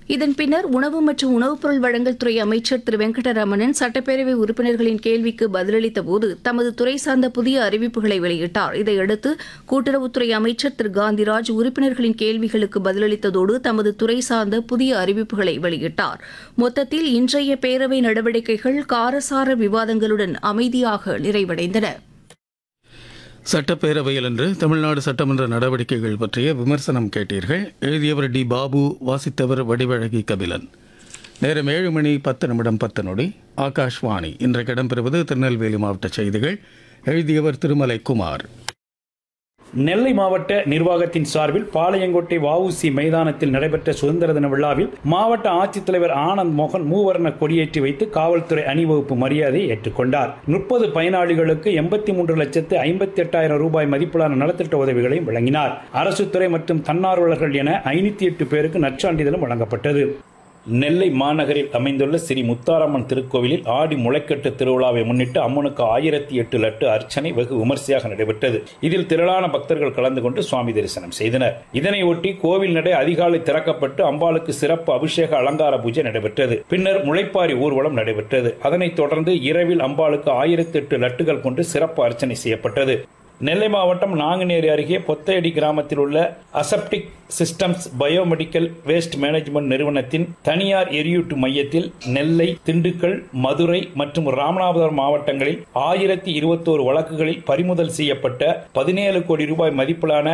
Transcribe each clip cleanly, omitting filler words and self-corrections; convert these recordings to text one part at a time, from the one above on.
இதன் பின்னர் உணவு மற்றும் உணவுப் பொருள் வழங்கல் துறை அமைச்சர் திரு வெங்கடரமணன் சட்டப்பேரவை உறுப்பினர்களின் கேள்விக்கு பதிலளித்தபோது தமது துறை சார்ந்த புதிய அறிவிப்புகளை வெளியிட்டார். இதையடுத்து கூட்டுறவுத்துறை அமைச்சர் திரு காந்திராஜ் உறுப்பினர்களின் கேள்விகளுக்கு பதிலளித்ததோடு தமது துறை சார்ந்த புதிய அறிவிப்புகளை வெளியிட்டார். மொத்தத்தில் இன்றைய பேரவை நடவடிக்கைகள் காரசார விவாதங்களுடன் அமைதியாக நிறைவடைந்தன. சட்டப்பேரவையில் இன்று தமிழ்நாடு சட்டமன்ற நடவடிக்கைகள் பற்றிய விமர்சனம் கேட்டீர்கள். எழுதியவர் டி. பாபு, வாசித்தவர் வடிவழகி கபிலன். நேரம் 7:10 ஆகாஷ்வாணி. இன்றைக்கு இடம்பெறுவது திருநெல்வேலி மாவட்ட செய்திகள். எழுதியவர் திருமலை குமார். நெல்லை மாவட்ட நிர்வாகத்தின் சார்பில் பாளையங்கோட்டை வஉசி மைதானத்தில் நடைபெற்ற சுதந்திர தின விழாவில் மாவட்ட ஆட்சித்தலைவர் ஆனந்த் மோகன் மூவர்ண கொடியேற்றி வைத்து காவல்துறை அணிவகுப்பு மரியாதையை ஏற்றுக்கொண்டார். 30 பயனாளிகளுக்கு 83,58,000 ரூபாய் மதிப்பிலான நலத்திட்ட உதவிகளையும் வழங்கினார். அரசு துறை மற்றும் தன்னார்வலர்கள் என 508 பேருக்கு நற்சான்றிதழும் வழங்கப்பட்டது. நெல்லை மாநகரில் அமைந்துள்ள ஸ்ரீ முத்தாரம்மன் திருக்கோவிலில் ஆடி முளைக்கட்டு திருவிழாவை முன்னிட்டு அம்மனுக்கு 1008 லட்டு அர்ச்சனை வெகு விமர்சையாக நடைபெற்றது. இதில் திரளான பக்தர்கள் கலந்து கொண்டு சுவாமி தரிசனம் செய்தனர். இதனையொட்டி கோவில் நடை அதிகாலை திறக்கப்பட்டு அம்பாளுக்கு சிறப்பு அபிஷேக அலங்கார பூஜை நடைபெற்றது. பின்னர் முளைப்பாரி ஊர்வலம் நடைபெற்றது. அதனைத் தொடர்ந்து இரவில் அம்பாளுக்கு 1008 லட்டுகள் கொண்டு சிறப்பு அர்ச்சனை செய்யப்பட்டது. நெல்லை மாவட்டம் நாங்குநேரி அருகே பொத்தையடி கிராமத்தில் உள்ள aseptic systems biomedical waste management நிறுவனத்தின் தனியார் எரியூட்டு மையத்தில் நெல்லை, திண்டுக்கல், மதுரை மற்றும் ராமநாதபுரம் மாவட்டங்களில் 1021 வழக்குகளில் பறிமுதல் செய்யப்பட்ட 17 கோடி ரூபாய் மதிப்பிலான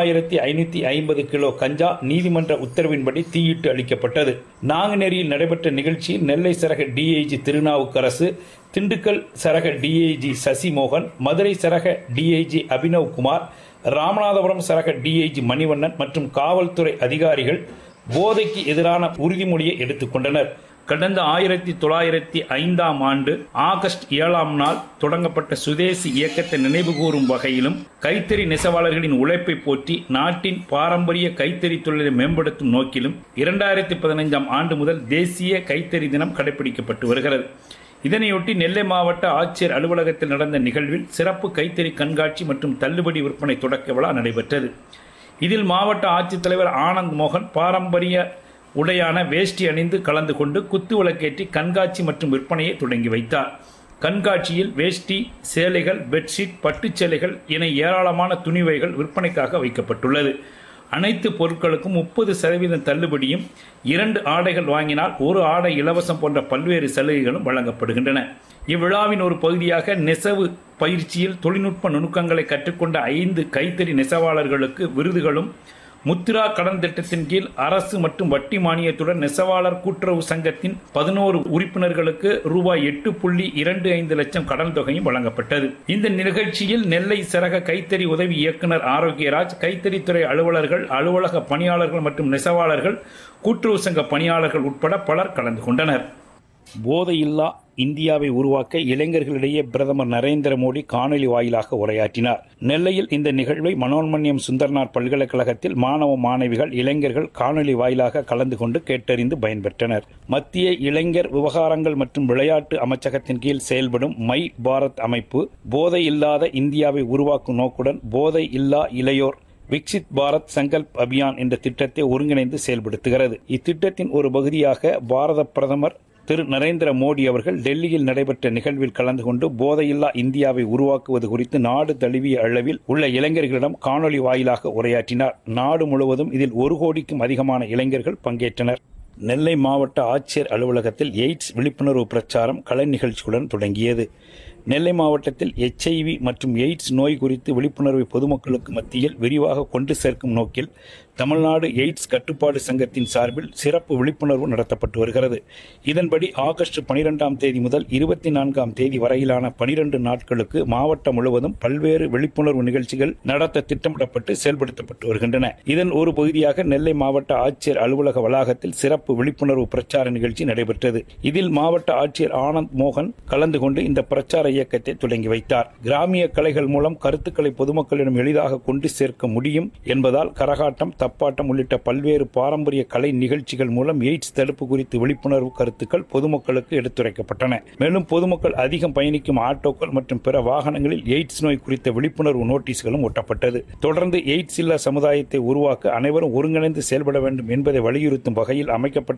3550 கிலோ கஞ்சா நீதிமன்ற உத்தரவின்படி தீயிட்டு அளிக்கப்பட்டது. நாங்குநேரியில் நடைபெற்ற நிகழ்ச்சியில் நெல்லை சரக டிஐஜி திருநாவுக்கரசு, திண்டுக்கல் சரக டிஐஜி சசிமோகன், மதுரை சரக டிஐஜி அபினவ் குமார், ராமநாதபுரம் சரக டிஐஜி மணிவண்ணன் மற்றும் காவல்துறை அதிகாரிகள் போதைக்கு எதிரான உறுதிமொழியை எடுத்துக் கொண்டனர். கடந்த 1905ஆம் ஆண்டு ஆகஸ்ட் 7ஆம் நாள் தொடங்கப்பட்ட சுதேசி இயக்கத்தை நினைவுகூரும் வகையிலும் கைத்தறி நெசவாளர்களின் உழைப்பை போற்றி நாட்டின் பாரம்பரிய கைத்தறி தொழிலை மேம்படுத்தும் நோக்கிலும் 2015ஆம் ஆண்டு முதல் தேசிய கைத்தறி தினம் கடைபிடிக்கப்பட்டு வருகிறது. இதனையொட்டி நெல்லை மாவட்ட ஆட்சியர் அலுவலகத்தில் நடந்த நிகழ்வில் சிறப்பு கைத்தறி கண்காட்சி மற்றும் தள்ளுபடி விற்பனை தொடக்க விழா நடைபெற்றது. இதில் மாவட்ட ஆட்சித்தலைவர் ஆனந்த் மோகன் பாரம்பரிய உடையான வேஷ்டி அணிந்து கலந்து கொண்டு குத்து விளக்கேற்றி கண்காட்சி மற்றும் விற்பனையை தொடங்கி வைத்தார். கண்காட்சியில் வேஷ்டி, சேலைகள், பெட்ஷீட், பட்டுச்சேலைகள் என ஏராளமான துணிவைகள் விற்பனைக்காக வைக்கப்பட்டுள்ளது. அனைத்து பொருட்களுக்கும் 30% தள்ளுபடியும், 2 ஆடைகள் வாங்கினால் 1 ஆடை இலவசம் போன்ற பல்வேறு சலுகைகளும் வழங்கப்படுகின்றன. இவ்விழாவின் ஒரு பகுதியாக நெசவு பயிற்சியில் தொழில்நுட்ப நுணுக்கங்களை கற்றுக்கொண்ட 5 கைத்தறி நெசவாளர்களுக்கு விருதுகளும், முத்ரா கடன் திட்டத்தின் கீழ் அரசு மற்றும் வட்டி மானியத்துடன் நெசவாளர் கூட்டுறவு சங்கத்தின் 11 உறுப்பினர்களுக்கு ரூபாய் 8.25 லட்சம் கடன் தொகையும் வழங்கப்பட்டது. இந்த நிகழ்ச்சியில் நெல்லை சரக கைத்தறி உதவி இயக்குனர் ஆரோக்கியராஜ், கைத்தறித்துறை அலுவலர்கள், அலுவலக பணியாளர்கள் மற்றும் நெசவாளர்கள், கூட்டுறவு சங்க பணியாளர்கள் உட்பட பலர் கலந்து கொண்டனர். போதையில்லா இந்தியாவை உருவாக்க இளைஞர்களிடையே பிரதமர் நரேந்திர மோடி காணொலி வாயிலாக உரையாற்றினார். நெல்லையில் இந்த நிகழ்வை மனோன்மணியம் சுந்தர்னார் பல்கலைக்கழகத்தில் மாணவ மாணவிகள், இளைஞர்கள் காணொலி வாயிலாக கலந்து கொண்டு கேட்டறிந்து பயன்பெற்றனர். மத்திய இளைஞர் விவகாரங்கள் மற்றும் விளையாட்டு அமைச்சகத்தின் கீழ் செயல்படும் மை பாரத் அமைப்பு போதை இல்லாத இந்தியாவை உருவாக்கும் நோக்குடன் போதை இல்லா இளையோர் விக்சித் பாரத் சங்கல்ப் அபியான் என்ற திட்டத்தை ஒருங்கிணைந்து செயல்படுத்துகிறது. இத்திட்டத்தின் ஒரு பகுதியாக பாரத பிரதமர் திரு நரேந்திர மோடி அவர்கள் டெல்லியில் நடைபெற்ற நிகழ்வில் கலந்து கொண்டு போதையில்லா இந்தியாவை உருவாக்குவது குறித்து நாடு தழுவிய அளவில் உள்ள இளைஞர்களிடம் காணொலி வாயிலாக உரையாற்றினார். நாடு முழுவதும் இதில் 1 கோடிக்கும் அதிகமான இளைஞர்கள் பங்கேற்றனர். நெல்லை மாவட்ட ஆட்சியர் அலுவலகத்தில் எய்ட்ஸ் விழிப்புணர்வு பிரச்சாரம் கலை நிகழ்ச்சியுடன் தொடங்கியது. நெல்லை மாவட்டத்தில் HIV மற்றும் எய்ட்ஸ் நோய் குறித்து விழிப்புணர்வை பொதுமக்களுக்கு மத்தியில் விரிவாக கொண்டு சேர்க்கும் நோக்கில் தமிழ்நாடு எய்ட்ஸ் கட்டுப்பாடு சங்கத்தின் சார்பில் சிறப்பு விழிப்புணர்வு நடத்தப்பட்டு வருகிறது. இதன்படி ஆகஸ்ட் 12ஆம் தேதி முதல் 24ஆம் தேதி வரையிலான 12 நாட்களுக்கு மாவட்டம் முழுவதும் பல்வேறு விழிப்புணர்வு நிகழ்ச்சிகள் நடத்த திட்டமிடப்பட்டு செயல்படுத்தப்பட்டு வருகின்றன. இதன் ஒரு பகுதியாக நெல்லை மாவட்ட ஆட்சியர் அலுவலக வளாகத்தில் சிறப்பு விழிப்புணர்வு பிரச்சார நிகழ்ச்சி நடைபெற்றது. இதில் மாவட்ட ஆட்சியர் ஆனந்த் மோகன் கலந்து கொண்டு இந்த பிரச்சார இயக்கத்தை தொடங்கி வைத்தார். கிராமிய கலைகள் மூலம் கருத்துக்களை பொதுமக்களிடம் எளிதாக கொண்டு சேர்க்க முடியும் என்பதால் கரகாட்டம், தப்பாட்டம் உள்ளிட்ட பல்வேறு பாரம்பரிய கலை நிகழ்ச்சிகள் மூலம் எய்ட்ஸ் தடுப்பு குறித்து விழிப்புணர்வு கருத்துக்கள் பொதுமக்களுக்கு எடுத்துரைக்கப்பட்டன. மேலும் பொதுமக்கள் அதிகம் பயணிக்கும் ஆட்டோக்கள் மற்றும் பிற வாகனங்களில் எய்ட்ஸ் நோய் குறித்த விழிப்புணர்வு நோட்டீஸ்களும் ஒட்டப்பட்டது. தொடர்ந்து எய்ட்ஸ் இல்லா சமுதாயத்தை உருவாக்க அனைவரும் ஒருங்கிணைந்து செயல்பட வேண்டும் என்பதை வலியுறுத்தும் வகையில் அமைக்கப்பட்ட